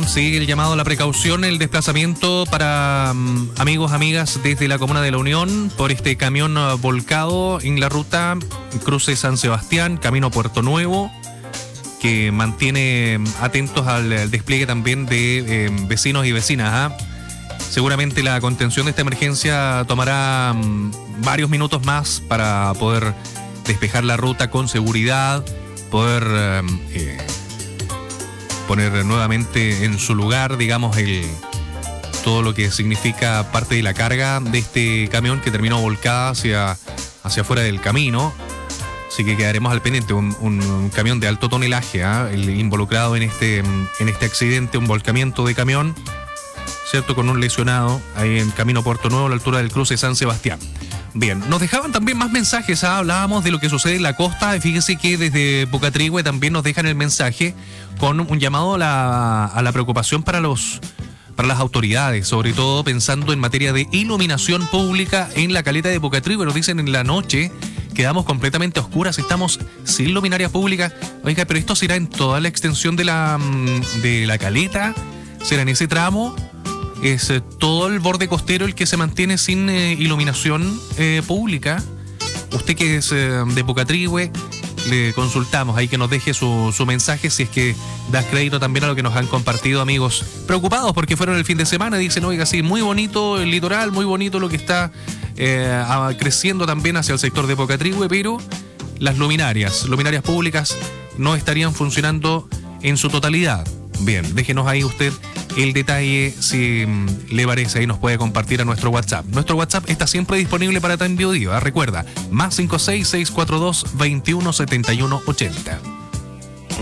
sí, el llamado a la precaución, el desplazamiento para amigos, amigas desde la Comuna de la Unión por este camión volcado en la ruta cruce San Sebastián, camino Puerto Nuevo, que mantiene atentos al despliegue también de vecinos y vecinas. Seguramente la contención de esta emergencia tomará varios minutos más para poder despejar la ruta con seguridad, poder poner nuevamente en su lugar, digamos, todo lo que significa parte de la carga de este camión que terminó volcada hacia afuera del camino. Así que quedaremos al pendiente. Un camión de alto tonelaje, el involucrado en este accidente, un volcamiento de camión, ¿cierto? Con un lesionado ahí en camino Puerto Nuevo, a la altura del cruce San Sebastián. Bien, nos dejaban también más mensajes, hablábamos de lo que sucede en la costa, y fíjese que desde Pucatrihue también nos dejan el mensaje con un llamado a la preocupación para las autoridades, sobre todo pensando en materia de iluminación pública en la caleta de Pucatrihue. Nos dicen en la noche quedamos completamente oscuras, estamos sin luminaria pública. Oiga, pero esto será en toda la extensión de la caleta, será en ese tramo. Es todo el borde costero el que se mantiene sin iluminación pública. Usted que es de Pucatrihue, le consultamos ahí que nos deje su mensaje, si es que das crédito también a lo que nos han compartido amigos preocupados porque fueron el fin de semana. Dicen, oiga, sí, muy bonito el litoral, muy bonito lo que está creciendo también hacia el sector de Pucatrihue, pero las luminarias públicas no estarían funcionando en su totalidad. Bien, déjenos ahí usted el detalle, si le parece, ahí nos puede compartir a nuestro WhatsApp. Nuestro WhatsApp está siempre disponible para Time Biodío. Recuerda, +56 642 21 71 80.